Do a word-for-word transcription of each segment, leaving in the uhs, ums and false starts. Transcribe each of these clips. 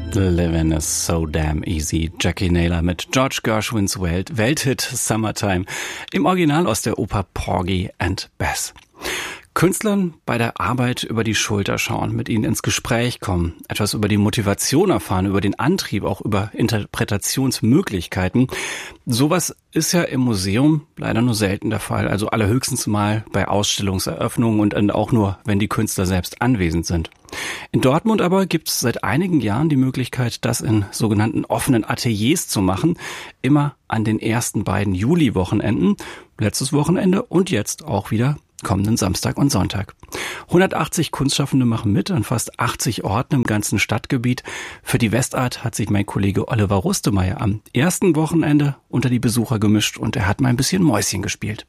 Living is so damn easy. Jackie Naylor mit George Gershwins Welt Welthit Summertime im Original aus der Oper Porgy and Bess. Künstlern bei der Arbeit über die Schulter schauen, mit ihnen ins Gespräch kommen, etwas über die Motivation erfahren, über den Antrieb, auch über Interpretationsmöglichkeiten. Sowas ist ja im Museum leider nur selten der Fall, also allerhöchstens mal bei Ausstellungseröffnungen und auch nur, wenn die Künstler selbst anwesend sind. In Dortmund aber gibt es seit einigen Jahren die Möglichkeit, das in sogenannten offenen Ateliers zu machen, immer an den ersten beiden Juli-Wochenenden, letztes Wochenende und jetzt auch wieder kommenden Samstag und Sonntag. hundertachtzig Kunstschaffende machen mit an fast achtzig Orten im ganzen Stadtgebiet. Für die Westart hat sich mein Kollege Oliver Rustemeyer am ersten Wochenende unter die Besucher gemischt und er hat mal ein bisschen Mäuschen gespielt.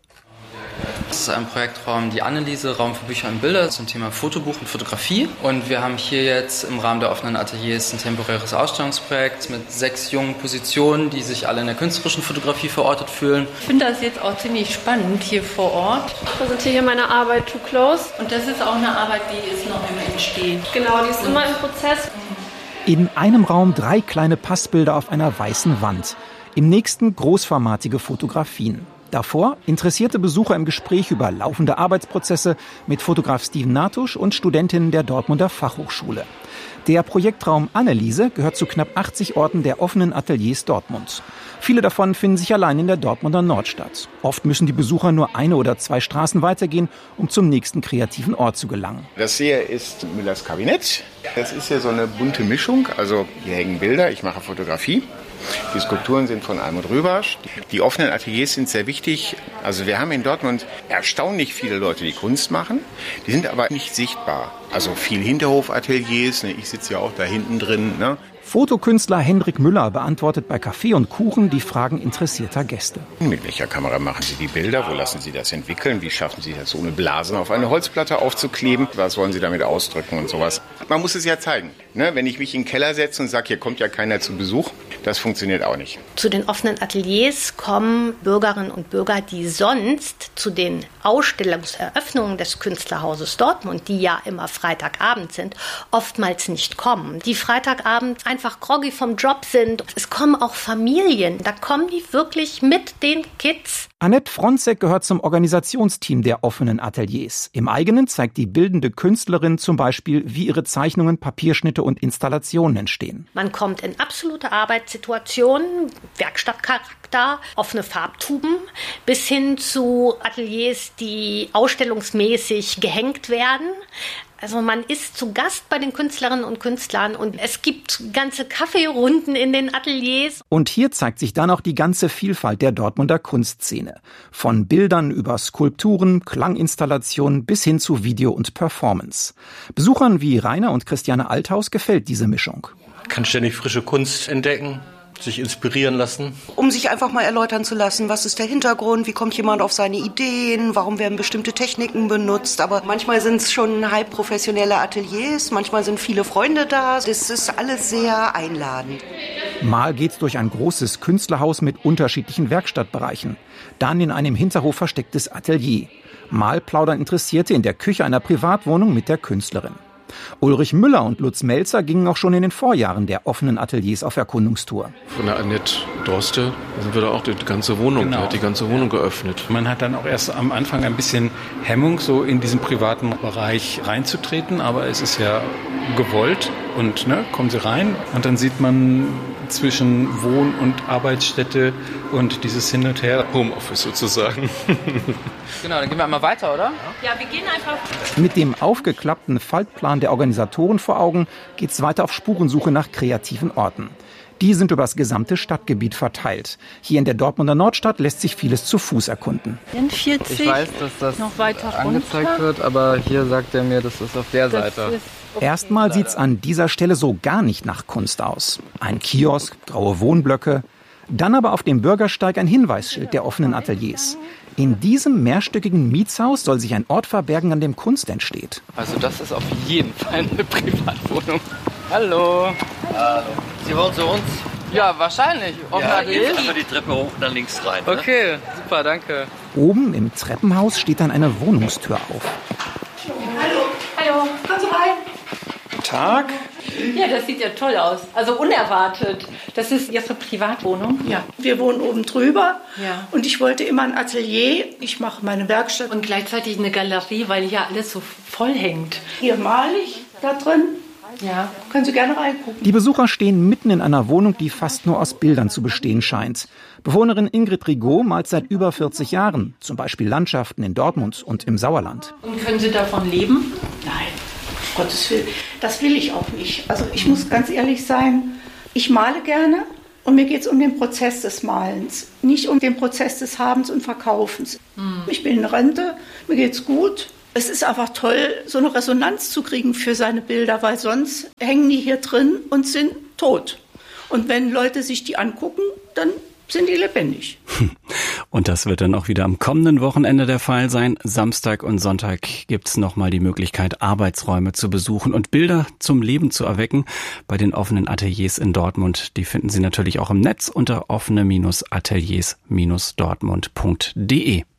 Das ist ein Projektraum, die Anneliese, Raum für Bücher und Bilder zum Thema Fotobuch und Fotografie. Und wir haben hier jetzt im Rahmen der offenen Ateliers ein temporäres Ausstellungsprojekt mit sechs jungen Positionen, die sich alle in der künstlerischen Fotografie verortet fühlen. Ich finde das jetzt auch ziemlich spannend hier vor Ort. Ich präsentiere hier meine Arbeit Too Close. Und das ist auch eine Arbeit, die ist noch im Entstehen. Genau, die ist immer im Prozess. In einem Raum drei kleine Passbilder auf einer weißen Wand. Im nächsten großformatige Fotografien. Davor interessierte Besucher im Gespräch über laufende Arbeitsprozesse mit Fotograf Steven Natusch und Studentinnen der Dortmunder Fachhochschule. Der Projektraum Anneliese gehört zu knapp achtzig Orten der offenen Ateliers Dortmunds. Viele davon finden sich allein in der Dortmunder Nordstadt. Oft müssen die Besucher nur eine oder zwei Straßen weitergehen, um zum nächsten kreativen Ort zu gelangen. Das hier ist Müllers Kabinett. Das ist ja so eine bunte Mischung. Also hier hängen Bilder, ich mache Fotografie. Die Skulpturen sind von Almut Röbasch. Die offenen Ateliers sind sehr wichtig. Also wir haben in Dortmund erstaunlich viele Leute, die Kunst machen. Die sind aber nicht sichtbar. Also viel Hinterhofateliers. Ich sitze ja auch da hinten drin. Ne? Fotokünstler Hendrik Müller beantwortet bei Kaffee und Kuchen die Fragen interessierter Gäste. Mit welcher Kamera machen Sie die Bilder? Wo lassen Sie das entwickeln? Wie schaffen Sie das, ohne Blasen auf eine Holzplatte aufzukleben? Was wollen Sie damit ausdrücken und sowas? Man muss es ja zeigen. Ne? Wenn ich mich in den Keller setze und sage, hier kommt ja keiner zu Besuch, das funktioniert auch nicht. Zu den offenen Ateliers kommen Bürgerinnen und Bürger, die sonst zu den Ausstellungseröffnungen des Künstlerhauses Dortmund, die ja immer Freitagabend sind, oftmals nicht kommen. Die Freitagabend einfach groggy vom Job sind. Es kommen auch Familien, da kommen die wirklich mit den Kids. Annette Fronzek gehört zum Organisationsteam der offenen Ateliers. Im eigenen zeigt die bildende Künstlerin zum Beispiel, wie ihre Zeichnungen, Papierschnitte und Installationen entstehen. Man kommt in absolute Arbeitssituationen, Werkstattcharakter, offene Farbtuben, bis hin zu Ateliers, die ausstellungsmäßig gehängt werden. Also man ist zu Gast bei den Künstlerinnen und Künstlern und es gibt ganze Kaffeerunden in den Ateliers. Und hier zeigt sich dann auch die ganze Vielfalt der Dortmunder Kunstszene. Von Bildern über Skulpturen, Klanginstallationen bis hin zu Video und Performance. Besuchern wie Rainer und Christiane Althaus gefällt diese Mischung. Man kann ständig frische Kunst entdecken, sich inspirieren lassen. Um sich einfach mal erläutern zu lassen, was ist der Hintergrund, wie kommt jemand auf seine Ideen, warum werden bestimmte Techniken benutzt. Aber manchmal sind es schon halb professionelle Ateliers, manchmal sind viele Freunde da. Das ist alles sehr einladend. Mal geht's durch ein großes Künstlerhaus mit unterschiedlichen Werkstattbereichen. Dann in einem Hinterhof verstecktes Atelier. Mal plaudern Interessierte in der Küche einer Privatwohnung mit der Künstlerin. Ulrich Müller und Lutz Melzer gingen auch schon in den Vorjahren der offenen Ateliers auf Erkundungstour. Von der Annette Droste sind wir da auch die ganze Wohnung, genau. Die hat die ganze Wohnung geöffnet. Man hat dann auch erst am Anfang ein bisschen Hemmung, so in diesen privaten Bereich reinzutreten, aber es ist ja gewollt und ne, kommen Sie rein und dann sieht man zwischen Wohn- und Arbeitsstätte und dieses Hin und Her. Homeoffice sozusagen. Genau, dann gehen wir einmal weiter, oder? Ja, wir gehen einfach. Mit dem aufgeklappten Faltplan der Organisatoren vor Augen geht's weiter auf Spurensuche nach kreativen Orten. Die sind übers gesamte Stadtgebiet verteilt. Hier in der Dortmunder Nordstadt lässt sich vieles zu Fuß erkunden. In vierzig, ich weiß, dass das noch weiter angezeigt runter. wird, aber hier sagt er mir, das ist auf der Das Seite. ist okay. Erstmal sieht's an dieser Stelle so gar nicht nach Kunst aus. Ein Kiosk, graue Wohnblöcke. Dann aber auf dem Bürgersteig ein Hinweisschild der offenen Ateliers. In diesem mehrstöckigen Mietshaus soll sich ein Ort verbergen, an dem Kunst entsteht. Also das ist auf jeden Fall eine Privatwohnung. Hallo. Hallo. Sie wollen zu uns? Ja, wahrscheinlich. Offene Ja, Ateliers? jetzt einfach die Treppe hoch und dann links rein. Ne? Okay, super, danke. Oben im Treppenhaus steht dann eine Wohnungstür auf. Hallo, hallo, kommst du rein? Guten Tag. Ja, das sieht ja toll aus. Also unerwartet. Das ist Ihre Privatwohnung? Ja, wir wohnen oben drüber. Ja. Und ich wollte immer ein Atelier. Ich mache meine Werkstatt. Und gleichzeitig eine Galerie, weil hier alles so voll hängt. Hier male ich da drin. Ja. Können Sie gerne reingucken. Die Besucher stehen mitten in einer Wohnung, die fast nur aus Bildern zu bestehen scheint. Bewohnerin Ingrid Rigaud malt seit über vierzig Jahren, zum Beispiel Landschaften in Dortmund und im Sauerland. Und können Sie davon leben? Nein, um Gottes Willen. Das will ich auch nicht. Also ich muss ganz ehrlich sein, ich male gerne und mir geht es um den Prozess des Malens, nicht um den Prozess des Habens und Verkaufens. Hm. Ich bin in Rente, mir geht's gut. Es ist einfach toll, so eine Resonanz zu kriegen für seine Bilder, weil sonst hängen die hier drin und sind tot. Und wenn Leute sich die angucken, dann sind die lebendig. Und das wird dann auch wieder am kommenden Wochenende der Fall sein. Samstag und Sonntag gibt's nochmal die Möglichkeit, Arbeitsräume zu besuchen und Bilder zum Leben zu erwecken bei den offenen Ateliers in Dortmund. Die finden Sie natürlich auch im Netz unter offene Ateliers Dortmund punkt de.